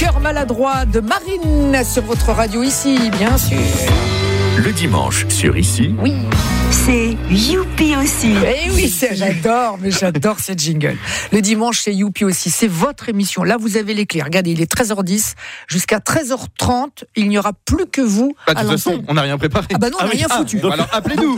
Cœur maladroit de Marine sur votre radio ici, bien sûr. Le dimanche sur Ici. Oui. C'est Youpi aussi. Eh oui, j'adore cette jingle. Le dimanche, c'est Youpi aussi. C'est votre émission. Là, vous avez les clés. Regardez, il est 13h10. Jusqu'à 13h30, il n'y aura plus que vous. De toute façon, on n'a rien préparé. Ah bah non, on n'a rien foutu. Alors appelez-nous.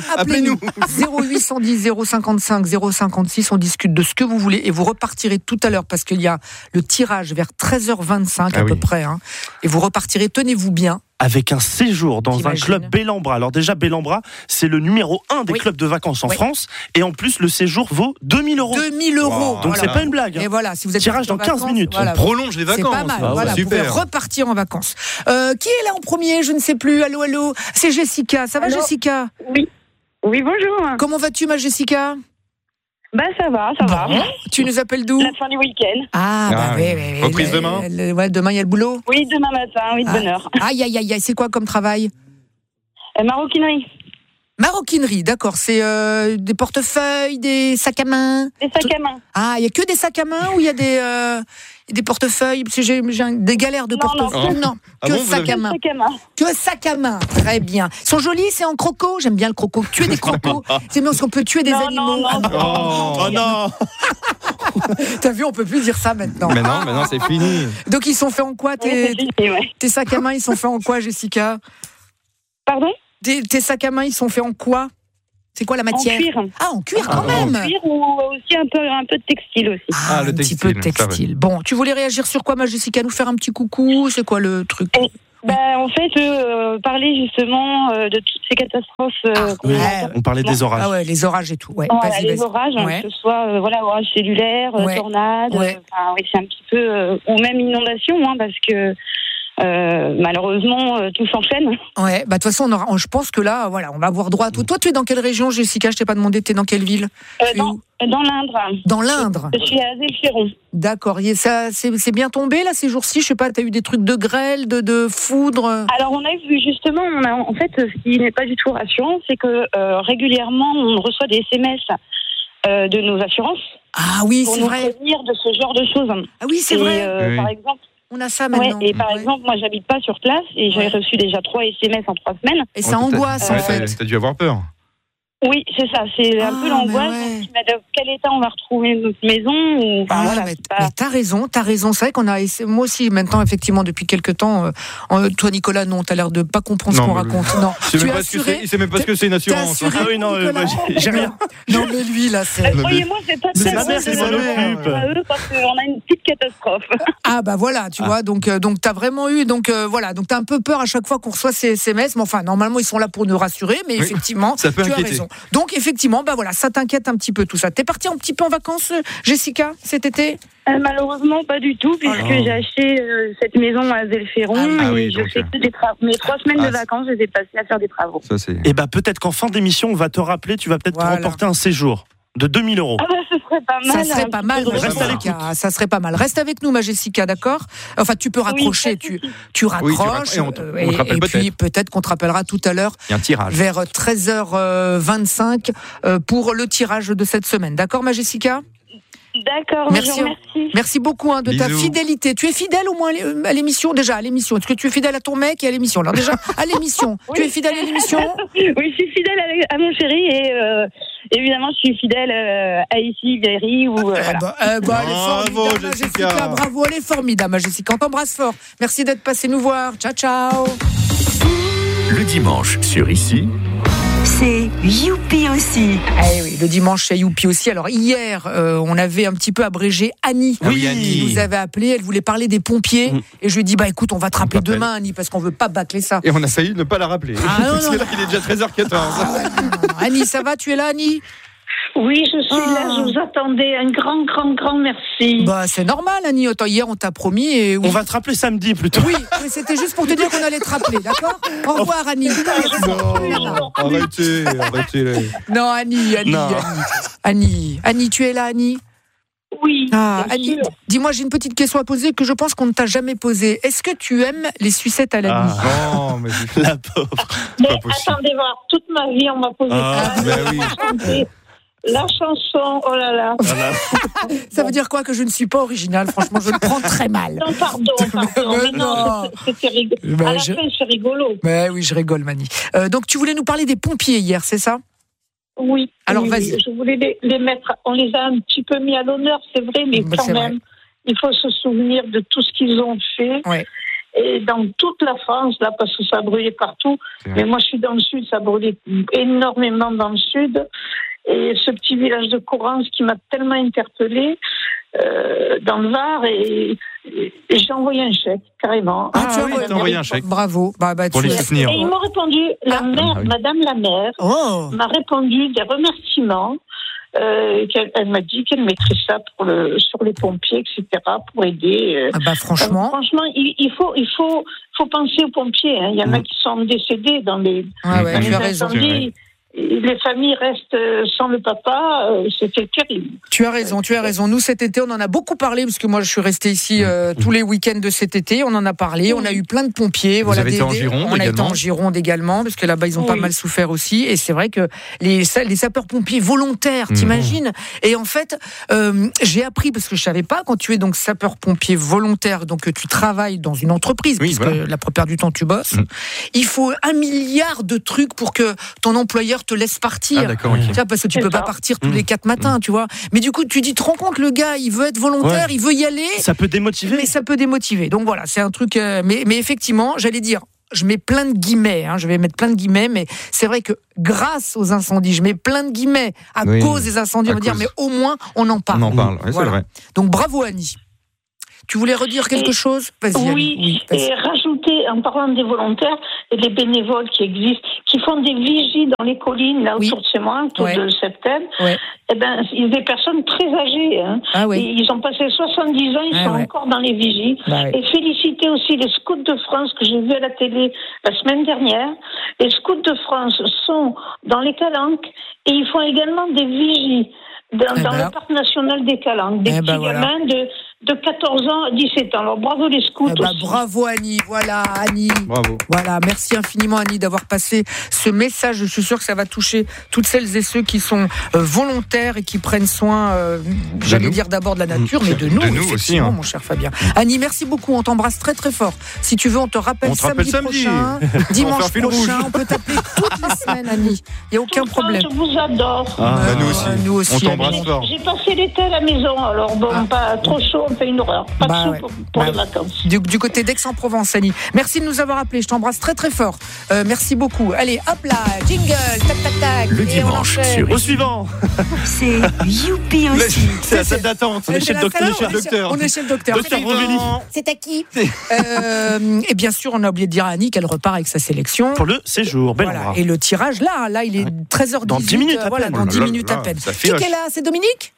0810 055 056. On discute de ce que vous voulez et vous repartirez tout à l'heure parce qu'il y a le tirage vers 13h25 à peu près. Et vous repartirez, tenez-vous bien. Avec un séjour dans un club Bellambra. Alors déjà, Bellambra, c'est le numéro 1 des clubs de vacances en France. Et en plus, le séjour vaut 2000 €. 2000 €. Wow. Donc c'est pas une blague. Et voilà, si vous êtes tirage dans 15 minutes. Voilà, on prolonge les vacances. C'est pas mal. Voilà, vous pouvez repartir en vacances. Qui est là en premier? Je ne sais plus. Allô. C'est Jessica. Ça va, Jessica? Oui, bonjour. Comment vas-tu, ma Jessica? Ça va. Tu nous appelles d'où? La fin du week-end. Oui. Reprise demain? Demain, il y a le boulot? Oui, demain matin, de bonne heure. Aïe, c'est quoi comme travail? Maroquinerie. Maroquinerie, d'accord. C'est des portefeuilles, des sacs à main? Des sacs à main. Ah, il n'y a que des sacs à main ou il y a des portefeuilles? Parce que j'ai des galères de portefeuilles. Non, que sacs à main. Que sacs à main, très bien. Ils sont jolis, c'est en croco. J'aime bien le croco. Tuer des crocos. C'est bien parce qu'on peut tuer des animaux. Non. T'as vu, on peut plus dire ça maintenant. Mais non, c'est fini. Donc ils sont faits en quoi tes sacs à main, ils sont faits en quoi, Jessica? Pardon? Tes sacs à main, ils sont faits en quoi? C'est quoi la matière? En cuir. Ah, en cuir quand même. En cuir ou aussi un peu de textile aussi. Le petit textile, peu de textile. Bon, tu voulais réagir sur quoi, ma Jessica? Nous faire un petit coucou? C'est quoi le truc? En fait, parler justement de toutes ces catastrophes. On parlait des orages. Ah ouais, les orages et tout. Ouais, voilà, les orages, que ce soit orages cellulaires, tornades. C'est un petit peu ou même inondation, parce que malheureusement tout s'enchaîne. Ouais, de toute façon, je pense que là, on va avoir droit à tout. Toi, tu es dans quelle région, Jessica? Je t'ai pas demandé. T'es dans quelle ville? Dans l'Indre. Dans l'Indre. Je suis à Zélfiron. D'accord. Et ça, c'est bien tombé là ces jours-ci. Je sais pas. T'as eu des trucs de grêle, de foudre? Alors on a vu justement. En fait, ce qui n'est pas du tout rassurant, c'est que régulièrement on reçoit des SMS de nos assurances. Ah oui, c'est vrai. Pour nous prévenir de ce genre de choses. Ah oui, c'est vrai. Par exemple. On a ça maintenant. Et par exemple, moi, j'habite pas sur place et j'ai reçu déjà 3 SMS en 3 semaines. Et ça angoisse, en fait. T'as dû avoir peur. Oui, c'est ça. C'est un peu l'angoisse. Dans quel état on va retrouver notre maison mais t'as raison. C'est vrai qu'on a... Moi aussi, maintenant, effectivement, depuis quelques temps... toi, Nicolas, non, t'as l'air de pas comprendre ce qu'on raconte. Non. Il sait même pas ce que c'est une assurance. J'ai rien. Non, mais lui, là, c'est... Croyez-moi, c'est pas c'est ma mère qui s'en occupe. Parce qu'on a une petite catastrophe. Ah, voilà, tu vois. Donc t'as vraiment eu... Donc t'as un peu peur à chaque fois qu'on reçoit ces SMS. Mais enfin, normalement, ils sont là pour nous rassurer. Mais effectivement, ça peut tu as inquiéter. raison. Donc effectivement, ça t'inquiète un petit peu tout ça. T'es partie un petit peu en vacances, Jessica, cet été? Malheureusement, pas du tout, puisque j'ai acheté cette maison à Zélfiron et je fais que des travaux. Mes 3 semaines de vacances, je les ai passées à faire des travaux. Et peut-être qu'en fin d'émission, on va te rappeler, tu vas peut-être te remporter un séjour de 2000 €. Ce serait pas mal. Ça serait pas mal, ça serait pas mal. Reste avec nous, ma Jessica, d'accord? Enfin, tu peux raccrocher, tu raccroches. Et puis peut-être qu'on te rappellera tout à l'heure. Il y a un tirage. Vers 13h25 pour le tirage de cette semaine. D'accord, ma Jessica? D'accord, merci beaucoup de ta fidélité. Tu es fidèle au moins à l'émission? Déjà, à l'émission. Est-ce que tu es fidèle à ton mec et à l'émission? Alors déjà, à l'émission. Tu es fidèle à l'émission? Oui, je suis fidèle à mon chéri et évidemment, je suis fidèle à Ici, Berry. Elle est formidable, Jessica. Bravo, elle est formidable, Jessica. On t'embrasse fort. Merci d'être passé nous voir. Ciao, ciao. Le dimanche sur Ici. C'est Youpi aussi. Eh oui, le dimanche, c'est Youpi aussi. Alors hier, on avait un petit peu abrégé Annie. Oui, Annie. Qui nous avait appelé. Elle voulait parler des pompiers. Et je lui ai dit, écoute, on va te rappeler demain, Annie, parce qu'on veut pas bâcler ça. Et on a failli ne pas la rappeler. Parce que là, il est déjà 13h14. Non. Annie, ça va? Tu es là, Annie? Oui, je suis là, je vous attendais. Un grand merci. C'est normal, Annie. Hier, on t'a promis. Et on va te rappeler samedi plutôt. Oui, mais c'était juste pour te dire qu'on allait te rappeler, d'accord? Au revoir, Annie. Non, arrêtez. Non, Annie, tu es là, Annie? Oui. Annie, dis-moi, j'ai une petite question à poser que je pense qu'on ne t'a jamais posée. Est-ce que tu aimes les sucettes à la nuit? Non, mais la pauvre. Mais attendez voir, toute ma vie, on m'a posé ça. Oui. La chanson, oh là là. Ça veut dire quoi, que je ne suis pas originale? Franchement, je le prends très mal. Non, pardon. Mais non, c'était rigolo. À la fin, c'est rigolo. Mais oui, je rigole, Mani. Donc, tu voulais nous parler des pompiers hier, c'est ça? Oui. Alors, oui, vas-y. Je voulais les mettre. On les a un petit peu mis à l'honneur, c'est vrai, mais quand même, il faut se souvenir de tout ce qu'ils ont fait. Ouais. Et dans toute la France, là, parce que ça brûlait partout. Mais moi, je suis dans le sud, ça brûlait énormément dans le sud. Et ce petit village de Courance qui m'a tellement interpellée dans le Var, et j'ai envoyé un chèque, carrément. Tu as envoyé un chèque. Bravo. Pour les soutenir. Et ils m'ont répondu, Madame la maire m'a répondu des remerciements. Elle m'a dit qu'elle mettrait ça sur les pompiers, etc., pour aider. Franchement. Franchement, il faut penser aux pompiers. Hein. Il y en a qui sont décédés dans les incendies. Les familles restent sans le papa, c'était terrible. Tu as raison. Nous, cet été, on en a beaucoup parlé, parce que moi, je suis restée ici tous les week-ends de cet été. On en a parlé, on a eu plein de pompiers. Vous avez été en Gironde également. On a été en Gironde également, parce que là-bas, ils ont pas mal souffert aussi. Et c'est vrai que les sapeurs-pompiers volontaires, t'imagines? Et en fait, j'ai appris, parce que je savais pas, quand tu es donc sapeur-pompier volontaire, donc tu travailles dans une entreprise, puisque la plupart du temps, tu bosses, il faut 1 milliard de trucs pour que ton employeur te laisse partir. Ah, d'accord, okay. Parce que tu peux pas partir tous les 4 matins, tu vois. Mais du coup, tu te rends compte, le gars, il veut être volontaire, il veut y aller. Ça peut démotiver. Mais ça peut démotiver. Donc voilà, c'est un truc. Mais effectivement, j'allais dire, je mets plein de guillemets, je vais mettre plein de guillemets, mais c'est vrai que grâce aux incendies, je mets plein de guillemets à cause des incendies, on va dire, mais au moins, on en parle. On en parle, c'est vrai. Donc bravo, Annie. Tu voulais redire quelque chose? Vas-y, oui, et rajouter, en parlant des volontaires et des bénévoles qui existent, qui font des vigies dans les collines, là autour de chez moi, autour de Septembre, des personnes très âgées. Hein, et ils ont passé 70 ans, ils sont encore dans les vigies. Et féliciter aussi les scouts de France que j'ai vus à la télé la semaine dernière. Les scouts de France sont dans les Calanques et ils font également des vigies dans le parc national des Calanques. Des petits gamins de 14 ans à 17 ans. Alors bravo les scouts. Bravo Annie, voilà Annie. Bravo. Voilà, merci infiniment Annie d'avoir passé ce message. Je suis sûre que ça va toucher toutes celles et ceux qui sont volontaires et qui prennent soin, j'allais dire d'abord de la nature, mais de nous aussi, mon cher Fabien. Annie, merci beaucoup, on t'embrasse très très fort. Si tu veux, on te rappelle samedi prochain, dimanche prochain, on peut t'appeler toutes les semaines Annie. Il n'y a aucun problème. Je vous adore. Nous aussi. On t'embrasse fort. J'ai passé l'été à la maison, alors pas trop chaud. On fait une horreur. Pas de sous pour les vacances. Du côté d'Aix-en-Provence, Annie. Merci de nous avoir appelés. Je t'embrasse très très fort. Merci beaucoup. Allez, hop là, jingle, tac tac tac. Le dimanche sur au suivant. C'est Youpi aussi. C'est la salle d'attente. On est chez le docteur. On est chez le docteur. C'est à qui? Et bien sûr, on a oublié de dire à Annie qu'elle repart avec sa sélection pour le séjour. Voilà. Et le tirage là, il est 13h18. Dans 10 minutes à peine. Voilà, dans 10 minutes à peine. Qui est là? C'est Dominique?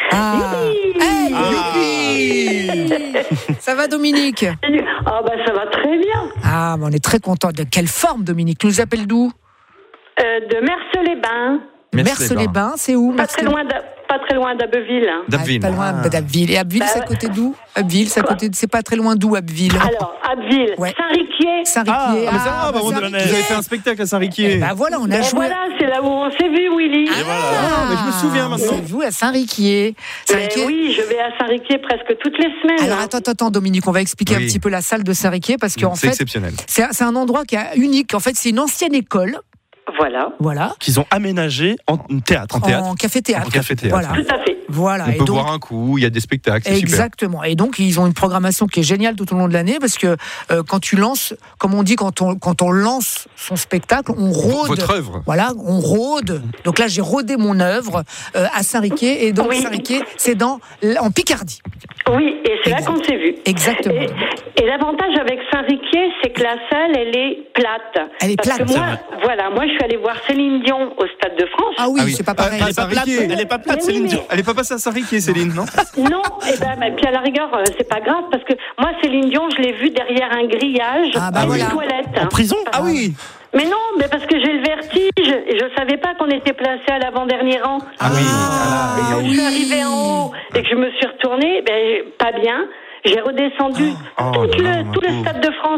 Youpi. Ça va Dominique? Ça va très bien. On est très content. De quelle forme Dominique? Tu nous appelles d'où? De Merce-les-Bains. Merce-les-Bains, c'est où? Pas très loin d'Abbeville. Pas loin d'Abbeville. Et Abbeville, c'est à côté d'où? Abbeville, c'est pas très loin d'où Abbeville? Alors, Abbeville, Saint-Riquier. Saint-Riquier. Vous avez fait un spectacle à Saint-Riquier. Voilà, on a joué. Voilà, c'est là où on s'est vu, Willy. Mais je me souviens maintenant. C'est vous à Saint-Riquier. Oui, je vais à Saint-Riquier presque toutes les semaines. Alors attends, Dominique, on va expliquer un petit peu la salle de Saint-Riquier parce qu'en fait, c'est exceptionnel. C'est un endroit qui est unique. En fait, c'est une ancienne école. Voilà. Qu'ils ont aménagé en théâtre. En café-théâtre. Voilà. Tout à fait. Voilà. On peut boire un coup, il y a des spectacles, c'est exactement. super. Et donc, ils ont une programmation qui est géniale tout au long de l'année parce que quand tu lances, comme on dit, quand on lance son spectacle, on rôde. Votre œuvre. Voilà, on rôde. Donc là, j'ai rodé mon œuvre à Saint-Riquier. Et donc, Saint-Riquier, c'est en Picardie. Oui, et c'est là qu'on s'est vu. Exactement. Et l'avantage avec Saint-Riquier, c'est que la salle, elle est plate. Elle est plate. Moi, je suis allée voir Céline Dion au Stade de France. Ah oui, c'est pas pareil. Elle est pas plate, Céline Dion. Elle est pas passée à Saint-Riquier, Céline, non? Non, puis à la rigueur, c'est pas grave, parce que moi, Céline Dion, je l'ai vue derrière un grillage une toilette. En prison? Ah oui. Mais non, parce que j'ai le vertige et je savais pas qu'on était placé à l'avant-dernier rang. Ah oui. Et quand je suis arrivée en haut et que je me suis retournée, pas bien, j'ai redescendu tout le Stade de France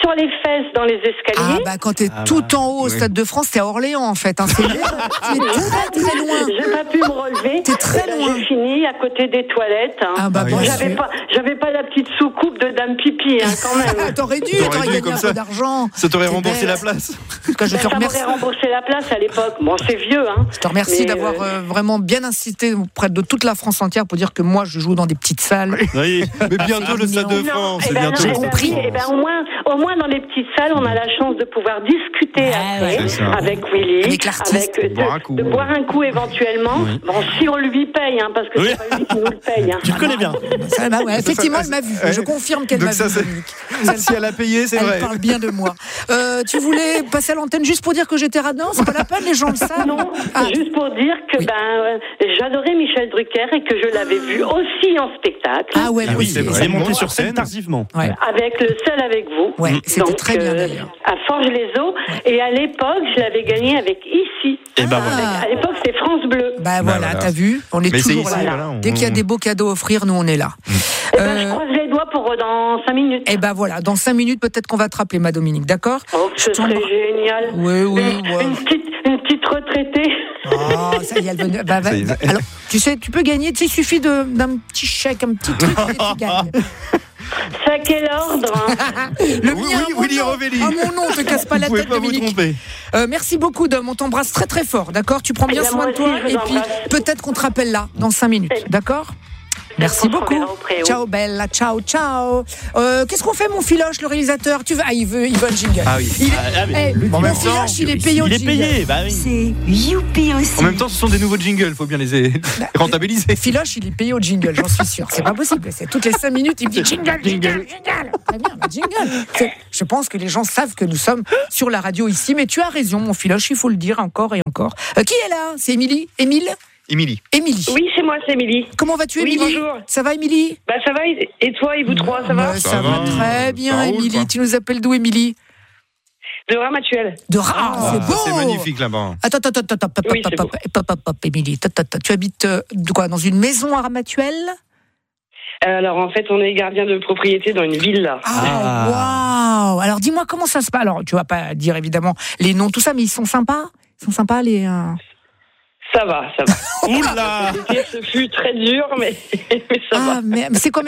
sur les fesses dans les escaliers. Ah bah quand t'es tout en haut au Stade de France, t'es à Orléans en fait. Hein. Tu es très très loin. J'ai pas pu me relever. T'es très loin. J'ai fini à côté des toilettes. Hein. Ah bah, j'avais pas la petite soucoupe de Dame Pipi quand même. T'aurais gagné un peu d'argent. Ça t'aurait remboursé la place. Ça m'aurait remboursé la place à l'époque. Bon, c'est vieux. Hein. Je te remercie d'avoir vraiment bien insisté auprès de toute la France entière pour dire que moi je joue dans des petites salles. Oui, mais bientôt le Stade de France. Au moins dans les petites salles, on a la chance de pouvoir discuter avec Willy, de boire un coup éventuellement. Oui. Bon, si on lui paye, hein, parce que c'est pas lui qui nous le paye. Hein. Tu le connais bien. Effectivement, elle m'a vu. Je confirme qu'elle m'a vu. Si elle a payé, c'est vrai. Elle parle bien de moi. Tu voulais passer à l'antenne juste pour dire que j'étais radin? C'est pas la peine, les gens le savent. Non, juste pour dire que j'adorais Michel Drucker et que je l'avais vu aussi en spectacle. Ah ouais, oui, elle est montée sur scène tardivement. Avec le Seul avec vous. Ouais, c'était très bien d'ailleurs. À Forges-les-Eaux. Et à l'époque, je l'avais gagné avec Ici. Et ben voilà. À l'époque, c'était France Bleu. Voilà, t'as vu? On est toujours là. Voilà, Dès qu'il y a des beaux cadeaux à offrir, nous on est là. Je croise les doigts pour dans 5 minutes. Et ben voilà, dans 5 minutes, peut-être qu'on va te rappeler, ma Dominique, d'accord? Oh, ce serait génial. Oui. Une petite retraitée. Oh, ça y est, elle venait. Alors, tu sais, tu peux gagner, il suffit d'un petit chèque, un petit truc, et tu gagnes. C'est à quel ordre? Le mien, Willy Revelli. À mon nom, te casse pas la tête, Dominique. Vous pouvez pas vous tromper. Merci beaucoup, Dom. On t'embrasse très très fort, d'accord? Tu prends bien soin de toi et puis peut-être qu'on te rappelle là, dans 5 minutes, d'accord? Merci beaucoup. Ciao Bella, ciao. Qu'est-ce qu'on fait, mon Filoche, le réalisateur? Il veut un jingle. Ah oui. Mon Filoche, il est payé au jingle. Il est payé, bah oui. C'est Youpi aussi. En même temps, ce sont des nouveaux jingles, il faut bien les rentabiliser. Filoche, il est payé au jingle, j'en suis sûr. C'est pas possible. C'est toutes les 5 minutes, il me dit jingle. Très bien, jingle. Je pense que les gens savent que nous sommes sur la radio ici, mais tu as raison, mon Filoche, il faut le dire encore et encore. Qui est là? C'est Émilie? Émilie. Oui, c'est moi, c'est Émilie. Comment vas-tu, Émilie? Bonjour. Ça va, Émilie? Ça va, et toi, et vous trois, ça va? Ça va très bien, Émilie. Tu nous appelles d'où, Émilie? De Ramatuelle. C'est beau. C'est magnifique là-bas. Attends, Émilie. Tu habites dans une maison à Ramatuelle? Alors, en fait, on est gardien de propriété dans une villa. Waouh! Alors, dis-moi comment ça se passe. Alors, tu vas pas dire évidemment les noms, tout ça, mais ils sont sympas? les... Ça va. Oula! Ce fut très dur, mais ça va. Mais c'est quoi? Mais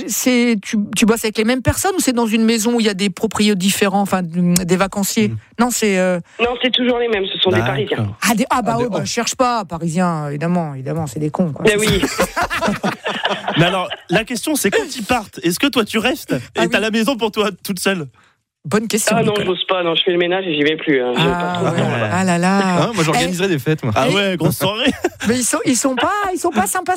tu bosses avec les mêmes personnes ou c'est dans une maison où il y a des propriétaires différents, enfin des vacanciers? Non, c'est. Non, c'est toujours les mêmes. Ce sont des Parisiens. Cherche pas, Parisiens, évidemment, c'est des cons. Quoi. Mais oui. Mais alors, la question, c'est quand ils partent, est-ce que toi tu restes et t'as la maison pour toi toute seule? Bonne question. Non, je n'ose pas. Non, je fais le ménage et j'y vais plus. Hein. Ah là là. Moi, j'organiserais des fêtes. Moi. Ah ouais, grosse soirée. Mais ils sont pas sympas.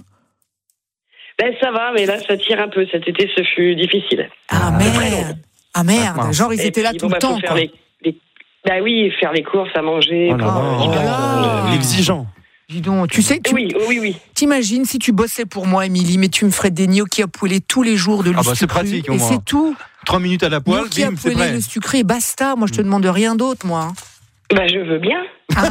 Ça va, mais là, ça tire un peu. Cet été, ce fut difficile. Ah merde. Genre, ils étaient là tout le temps. Faire les courses, à manger. L'exigeant. Dis donc, tu sais, Oui. T'imagines si tu bossais pour moi, Émilie, mais tu me ferais des gnocchis à poêler tous les jours de l'huile c'est pratique, au et moins. c'est tout. 3 minutes à la poêle, bim, c'est prêt. Le sucré, basta. Moi, je te demande rien d'autre, moi. Je veux bien.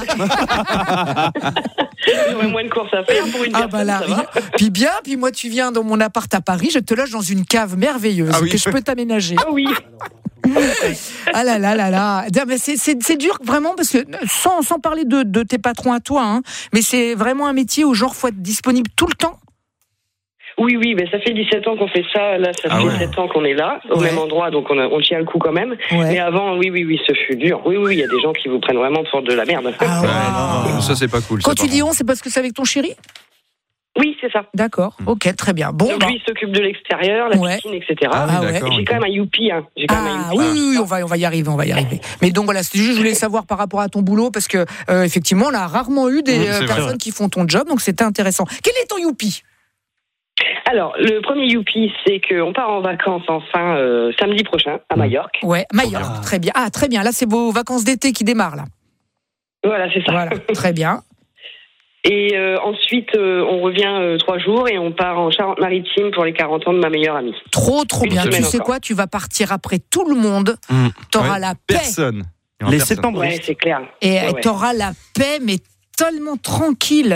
J'aurais moins de courses à faire pour une personne, Puis moi, tu viens dans mon appart à Paris, je te loge dans une cave merveilleuse que je peux t'aménager. Ah oui. Ah là là là là. Mais c'est dur vraiment parce que sans parler de tes patrons à toi, hein, mais c'est vraiment un métier où genre faut être disponible tout le temps. Oui, ça fait 17 ans qu'on fait ça. Là, ça fait 7 ans qu'on est là, au même endroit, donc on tient le coup quand même. Ouais. Mais avant, oui, ce fut dur. Oui, il y a des gens qui vous prennent vraiment pour de la merde. Non, ça, c'est pas cool. Quand tu dis on, c'est parce que c'est avec ton chéri? Oui, c'est ça. D'accord, ok, très bien. Bon, donc lui, il s'occupe de l'extérieur, la piscine, etc. Et j'ai quand même un youpi. Hein. Oui, on va y arriver. Mais donc voilà, c'était juste, je voulais savoir par rapport à ton boulot, parce que effectivement, on a rarement eu des personnes qui font ton job, donc c'était intéressant. Quel est ton youpi? Alors, le premier youpi, c'est qu'on part en vacances samedi prochain à Majorque. Ouais, Majorque, très bien. Ah, très bien. Là, c'est vos vacances d'été qui démarrent, là. Voilà, c'est ça. Voilà, très bien. Et ensuite, on revient 3 jours et on part en Charente-Maritime pour les 40 ans de ma meilleure amie. Trop bien. Tu sais quoi? Tu vas partir après tout le monde. T'auras la paix. Personne. Les septembre. Ouais, c'est clair. Et t'auras la paix, mais tellement tranquille.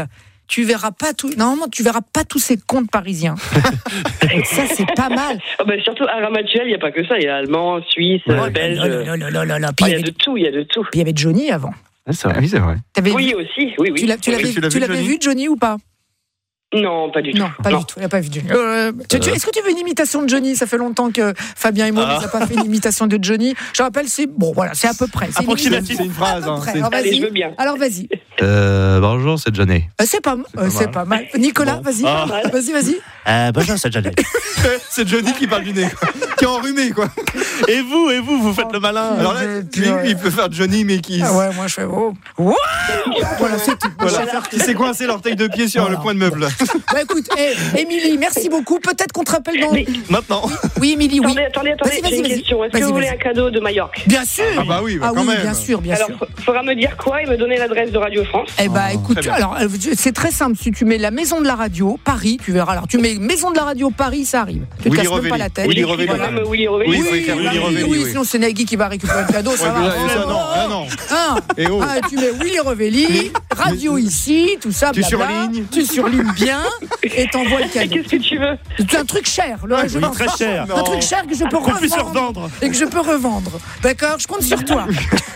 tu verras pas tout. Normalement, tu verras pas tous ces contes parisiens. Ça, c'est pas mal. Surtout à Ramatuelle, il n'y a pas que ça. Il y a allemand, suisse, belge. Il y a de tout. Puis il y avait Johnny avant. C'est vrai. Oui, c'est vrai. Oui, aussi. Oui. Tu l'avais vu, Johnny, ou pas? Non, pas du tout. Non, pas du tout. Il n'a pas vu Johnny. Est-ce que tu veux une imitation de Johnny? Ça fait longtemps que Fabien et moi ne nous a pas fait une imitation de Johnny. Je rappelle, c'est à peu près. Approximatif. C'est une phrase. Allez, je veux bien. Alors, vas-y. Bonjour, c'est Johnny. C'est pas mal. Nicolas, vas-y. Vas-y. Bonjour, c'est Johnny. C'est Johnny qui parle du nez, quoi. Qui est enrhumé, quoi. Et vous faites le malin. Alors là, lui, il peut faire Johnny, mais qui... Ah ouais, moi je fais... Voilà, c'est tout. Qui s'est coincé l'orteil de pied sur le coin de meuble. Écoute, Émilie, merci beaucoup. Peut-être qu'on te rappelle dans... Maintenant. Oui, Émilie, oui. Attendez, j'ai une question. Est-ce que vous voulez un cadeau de Majorque? Bien sûr. Ah bah oui, quand même. Bien sûr. Alors, il faudra me dire quoi et me donner l'adresse de Radio France. Écoute, alors, c'est très simple. Si tu mets la maison de la radio, Paris, tu verras. Alors, tu mets maison de la radio, Paris, ça arrive. Tu te casses même pas la tête. Willy Revelli. Oui, il faut écrire Willy Revelli. Oui, sinon c'est Nagui qui va récupérer le cadeau, ça va. Non. Tu mets Willy Revelli, radio ici, tout ça, blabla. Tu surlignes bien et t'envoies le cadeau. Qu'est-ce que tu veux? C'est un truc cher, très cher. Un truc cher que je peux revendre. Et que je peux revendre. D'accord? Je compte sur toi.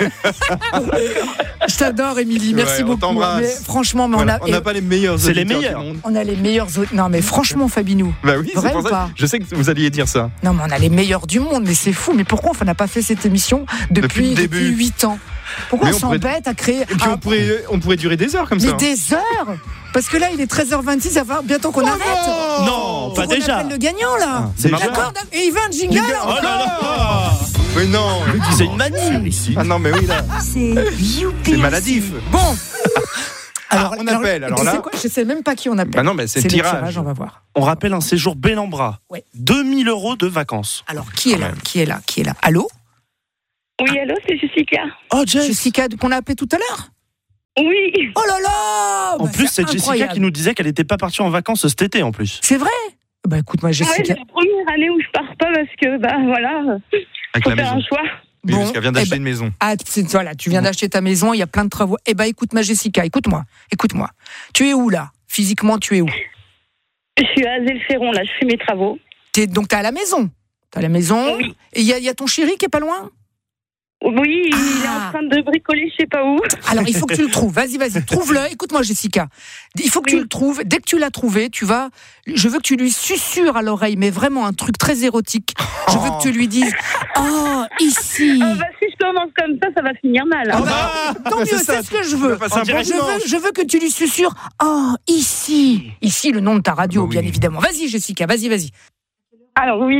Je t'adore, Émilie. Merci beaucoup. Mais franchement, on n'a pas les meilleurs. C'est les meilleurs. On a les meilleurs. Non, mais franchement, Fabinou. Bah oui, c'est pour ça. Je sais que vous alliez dire ça. Non, mais on a les meilleurs du monde. Mais c'est fou. Mais pourquoi on n'a pas fait cette émission depuis 8 ans? Pourquoi on s'embête à créer? Et puis on pourrait durer des heures comme ça. Mais des heures? Parce que là, il est 13h26, ça va bientôt qu'on arrête. Non, pas déjà. On appelle le gagnant, là. C'est d'accord. Et il veut un jingle. Oh là là. Mais non. C'est une manie. Ah non, mais oui, là. C'est maladif. Bon. Alors, on appelle. Alors là, je sais même pas qui on appelle. Bah non, mais c'est le tirage. On va voir. On rappelle un séjour Bellambra. 2000 € de vacances. Alors, qui est là? Allô? Oui, allô, c'est Jessica. Oh, Jessica, qu'on a appelé tout à l'heure? Oui. Oh là là. En plus, c'est Jessica qui nous disait qu'elle n'était pas partie en vacances cet été, en plus. C'est vrai? Écoute, moi, Jessica. C'est la première année où je pars pas parce que, voilà, faut faire un choix. Oui, parce qu'elle vient d'acheter une maison. Voilà, tu viens d'acheter ta maison, il y a plein de travaux. Écoute, ma Jessica, écoute-moi. Tu es où, là? Physiquement, tu es où? Je suis à Zélferon, là, je fais mes travaux. Donc, t'es à la maison? Oui. Et il y a ton chéri qui est pas loin? Oui, il est en train de bricoler, je sais pas où. Alors, il faut que tu le trouves. Vas-y, trouve-le. Écoute-moi, Jessica. Il faut que tu le trouves. Dès que tu l'as trouvé, je veux que tu lui susurres à l'oreille, mais vraiment un truc très érotique. Je veux que tu lui dises, oh, ici. Si je commence comme ça va finir mal. Tant mieux, c'est ce que je veux. Je veux que tu lui susurres, oh, ici. Ici, le nom de ta radio, bien évidemment. Vas-y, Jessica, vas-y. Alors, oui,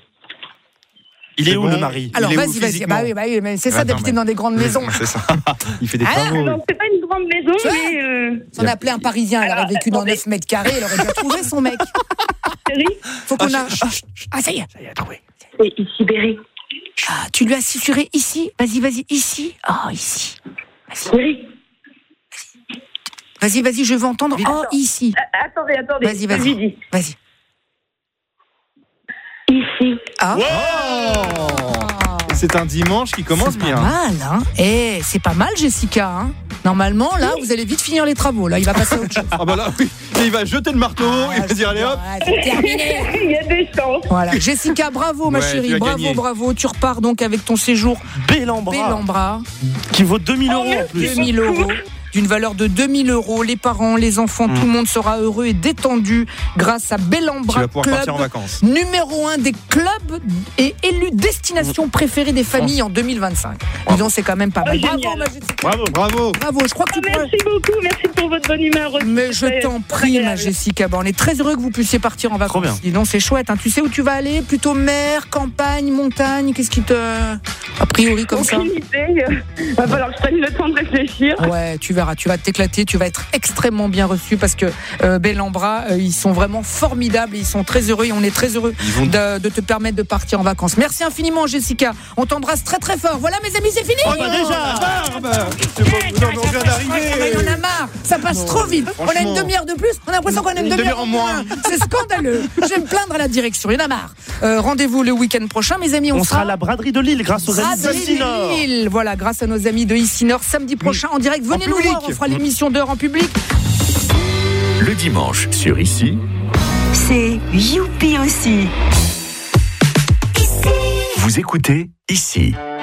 Il est où, le mari? Alors, vas-y. Bah oui, mais c'est ça d'habiter dans des grandes maisons. C'est ça. Il fait des travaux. Non, c'est pas une grande maison, mais... Si on appelait un Parisien, elle aurait vécu dans 9 mètres carrés, elle aurait déjà trouvé son mec. Berry? Faut qu'on a... ça y est, trouvé. C'est ici, Berry. Tu lui as susurré ici? Vas-y, ici. Oh, ici. Berry. Vas-y, je veux entendre. Oh, ici. Attendez. Vas-y. Ici. Ah. Wow. C'est un dimanche qui commence bien. C'est pas mal, hein. C'est pas mal, Jessica, hein. Normalement, là, vous allez vite finir les travaux. Là, il va passer à autre chose. Ah bah là, oui. Et il va jeter le marteau, il va dire allez hop. C'est terminé. Il y a des chances. Voilà. Jessica, bravo, ma chérie. Bravo. Tu repars donc avec ton séjour Bellambra. Qui vaut 2000 € en plus. 2000 €. D'une valeur de 2000 €. Les parents, les enfants, tout le monde sera heureux et détendu grâce à Bellambra. Tu vas pouvoir partir en vacances. Numéro 1 des clubs et élu destination préférée des familles en 2025. Disons, c'est quand même pas mal. Bravo. Je crois que tu pourrais... Merci beaucoup, merci pour votre bonne humeur. Mais je t'en prie, ma Jessica. On est très heureux que vous puissiez partir en vacances. Dis donc, c'est chouette. Hein. Tu sais où tu vas aller? Plutôt mer, campagne, montagne? Qu'est-ce qui te... A priori, comme ça? Aucune idée. Va falloir que je prenne le temps de réfléchir. Ouais, tu verras. Tu vas t'éclater, tu vas être extrêmement bien reçu parce que Bellambra, ils sont vraiment formidables, ils sont très heureux et on est très heureux de te permettre de partir en vacances. Merci infiniment, Jessica. On t'embrasse très très fort. Voilà, mes amis, c'est fini. On vient d'arriver. Il y en a marre. Ça passe trop vite. On a une demi-heure de plus. On a l'impression qu'on a une demi-heure en moins. C'est scandaleux. Je vais me plaindre à la direction. Il y en a marre. Rendez-vous le week-end prochain, mes amis. On sera à la braderie de Lille grâce aux amis de Ici-Nord. Voilà, grâce à nos amis de Ici-Nord. Samedi prochain en direct. Venez nous voir. On fera l'émission d'heure en public. Le dimanche sur Ici, c'est Youpi aussi. vous écoutez Ici.